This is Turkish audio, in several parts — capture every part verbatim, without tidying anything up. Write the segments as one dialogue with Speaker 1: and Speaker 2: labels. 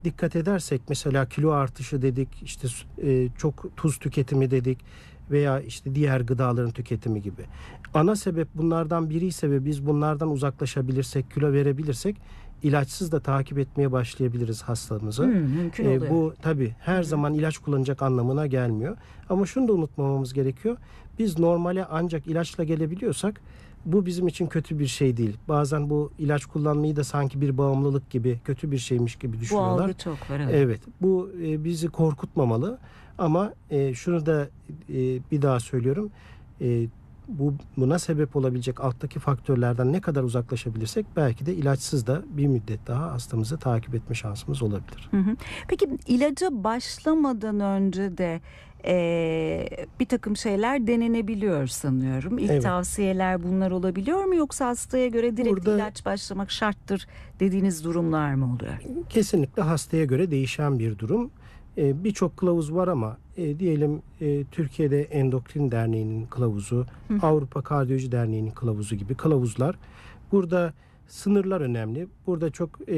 Speaker 1: dikkat edersek mesela kilo artışı dedik, işte e, çok tuz tüketimi dedik veya işte diğer gıdaların tüketimi gibi. Ana sebep bunlardan biri ise ve biz bunlardan uzaklaşabilirsek, kilo verebilirsek ilaçsız da takip etmeye başlayabiliriz hastamızı.
Speaker 2: Hmm, mümkün
Speaker 1: E,
Speaker 2: oluyor.
Speaker 1: bu tabii her
Speaker 2: Hı hı.
Speaker 1: zaman ilaç kullanacak anlamına gelmiyor. Ama şunu da unutmamamız gerekiyor. Biz normale ancak ilaçla gelebiliyorsak bu bizim için kötü bir şey değil. Bazen bu ilaç kullanmayı da sanki bir bağımlılık gibi, kötü bir şeymiş gibi
Speaker 2: Bu
Speaker 1: düşünüyorlar.
Speaker 2: algı çok var. Evet.
Speaker 1: Evet, bu e, bizi korkutmamalı. Ama e, şunu da e, bir daha söylüyorum. E, bu buna sebep olabilecek alttaki faktörlerden ne kadar uzaklaşabilirsek belki de ilaçsız da bir müddet daha hastamızı takip etme şansımız olabilir.
Speaker 2: Hı hı. Peki ilaca başlamadan önce de eee, bir takım şeyler denenebiliyor sanıyorum. İlk
Speaker 1: Evet.
Speaker 2: tavsiyeler bunlar olabiliyor mu, yoksa hastaya göre direkt
Speaker 1: Burada
Speaker 2: ilaç başlamak şarttır dediğiniz durumlar mı oluyor?
Speaker 1: kesinlikle hastaya göre değişen bir durum. E, Birçok kılavuz var ama e, diyelim e, Türkiye'de Endokrin Derneği'nin kılavuzu,
Speaker 2: Hı hı.
Speaker 1: Avrupa Kardiyoloji Derneği'nin kılavuzu gibi kılavuzlar. Burada sınırlar önemli. Burada çok e,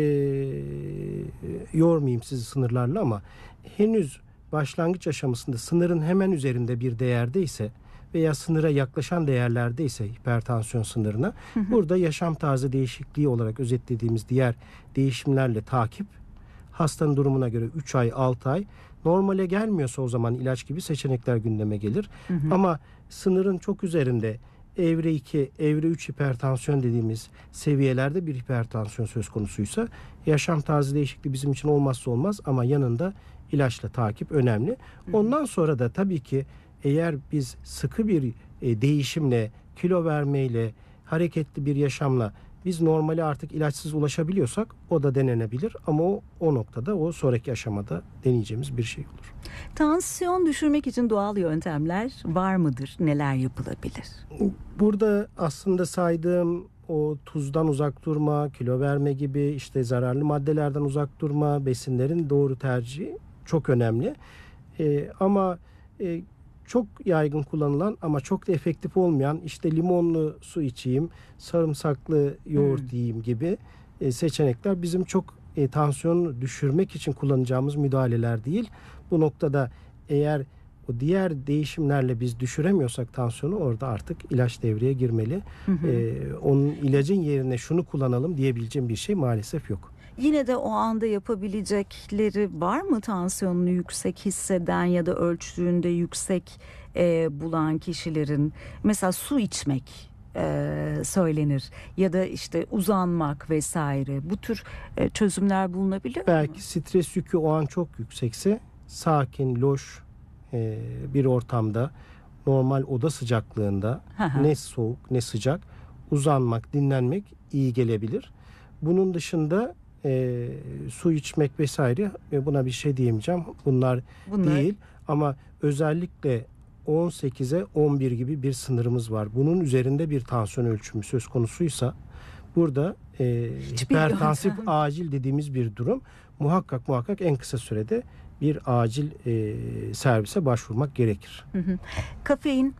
Speaker 1: yormayayım sizi sınırlarla ama henüz başlangıç aşamasında sınırın hemen üzerinde bir değerdeyse veya sınıra yaklaşan değerlerdeyse hipertansiyon sınırına,
Speaker 2: Hı hı.
Speaker 1: burada yaşam tarzı değişikliği olarak özetlediğimiz diğer değişimlerle takip, hastanın durumuna göre üç ay altı ay, normale gelmiyorsa o zaman ilaç gibi seçenekler gündeme gelir.
Speaker 2: Hı hı.
Speaker 1: Ama sınırın çok üzerinde evre iki, evre üç hipertansiyon dediğimiz seviyelerde bir hipertansiyon söz konusuysa yaşam tarzı değişikliği bizim için olmazsa olmaz ama yanında ilaçla takip önemli. Ondan sonra da tabii ki eğer biz sıkı bir e, değişimle, kilo vermeyle, hareketli bir yaşamla biz normale artık ilaçsız ulaşabiliyorsak o da denenebilir ama o, o noktada o sonraki aşamada deneyeceğimiz bir şey olur.
Speaker 2: Tansiyon düşürmek için doğal yöntemler var mıdır? Neler yapılabilir?
Speaker 1: Burada aslında saydığım o tuzdan uzak durma, kilo verme gibi işte zararlı maddelerden uzak durma, besinlerin doğru tercihi çok önemli. Ee, ama e, çok yaygın kullanılan ama çok da efektif olmayan işte limonlu su içeyim, sarımsaklı yoğurt
Speaker 2: Hmm.
Speaker 1: yiyeyim gibi e, seçenekler bizim çok e, tansiyonu düşürmek için kullanacağımız müdahaleler değil. Bu noktada eğer o diğer değişimlerle biz düşüremiyorsak tansiyonu, orada artık ilaç devreye girmeli.
Speaker 2: Hı hı.
Speaker 1: Ee, onun ilacın yerine şunu kullanalım diyebileceğim bir şey maalesef yok.
Speaker 2: Yine de o anda yapabilecekleri var mı, tansiyonunu yüksek hisseden ya da ölçtüğünde yüksek e, bulan kişilerin? Mesela su içmek e, söylenir ya da işte uzanmak vesaire. Bu tür e, çözümler bulunabiliyor mu?
Speaker 1: Belki stres yükü o an çok yüksekse sakin, loş e, bir ortamda, normal oda sıcaklığında,
Speaker 2: Hı hı.
Speaker 1: ne soğuk ne sıcak, uzanmak, dinlenmek iyi gelebilir. Bunun dışında e, su içmek vesaire, e, buna bir şey diyemeyeceğim. Bunlar,
Speaker 2: Bunlar
Speaker 1: değil ama özellikle on sekize on bir gibi bir sınırımız var. Bunun üzerinde bir tansiyon ölçümü söz konusuysa burada e,
Speaker 2: hiçbir
Speaker 1: hipertansif
Speaker 2: yöntem.
Speaker 1: acil dediğimiz bir durum, muhakkak muhakkak en kısa sürede bir acil e, servise başvurmak gerekir.
Speaker 2: Hı hı. Kafein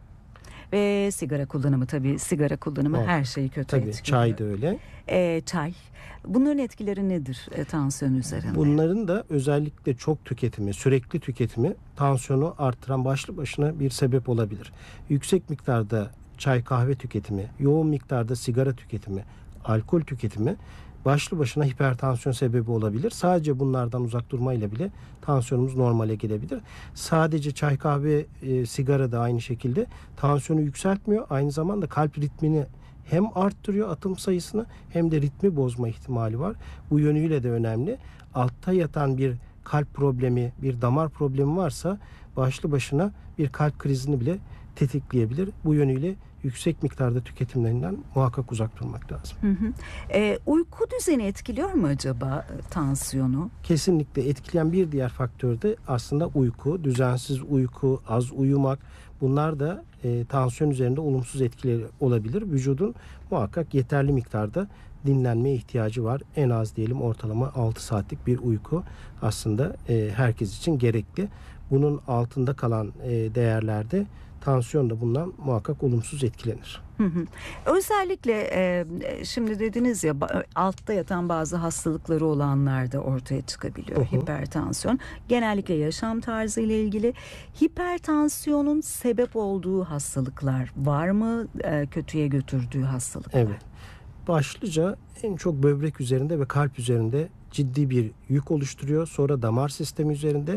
Speaker 2: ve sigara kullanımı, tabii sigara kullanımı
Speaker 1: Muhakkak.
Speaker 2: her şeyi kötü
Speaker 1: Tabii
Speaker 2: etkiliyor.
Speaker 1: çay da öyle.
Speaker 2: E, çay. Bunların etkileri nedir e, tansiyon üzerinde?
Speaker 1: Bunların da özellikle çok tüketimi, sürekli tüketimi tansiyonu arttıran başlı başına bir sebep olabilir. Yüksek miktarda çay kahve tüketimi, yoğun miktarda sigara tüketimi, alkol tüketimi başlı başına hipertansiyon sebebi olabilir. Sadece bunlardan uzak durmayla bile tansiyonumuz normale gelebilir. Sadece çay kahve, e, sigara da aynı şekilde tansiyonu yükseltmiyor. Aynı zamanda kalp ritmini hem arttırıyor, atım sayısını, hem de ritmi bozma ihtimali var. Bu yönüyle de önemli. Altta yatan bir kalp problemi, bir damar problemi varsa başlı başına bir kalp krizini bile tetikleyebilir. Bu yönüyle yüksek miktarda tüketimlerinden muhakkak uzak durmak lazım.
Speaker 2: Hı hı. E, uyku düzeni etkiliyor mu acaba e, tansiyonu?
Speaker 1: Kesinlikle etkileyen bir diğer faktör de aslında uyku. Düzensiz uyku, az uyumak, bunlar da e, tansiyon üzerinde olumsuz etkileri olabilir. Vücudun muhakkak yeterli miktarda dinlenmeye ihtiyacı var. En az diyelim ortalama altı saatlik bir uyku aslında e, herkes için gerekli. Bunun altında kalan e, değerlerde tansiyon da bundan muhakkak olumsuz etkilenir.
Speaker 2: Hı hı. Özellikle e, şimdi dediniz ya ba- altta yatan bazı hastalıkları olanlarda ortaya çıkabiliyor
Speaker 1: Hı hı.
Speaker 2: hipertansiyon. Genellikle yaşam tarzı ile ilgili. Hipertansiyonun sebep olduğu hastalıklar var mı? E, kötüye götürdüğü hastalıklar.
Speaker 1: Evet. Başlıca en çok böbrek üzerinde ve kalp üzerinde ciddi bir yük oluşturuyor. Sonra damar sistemi üzerinde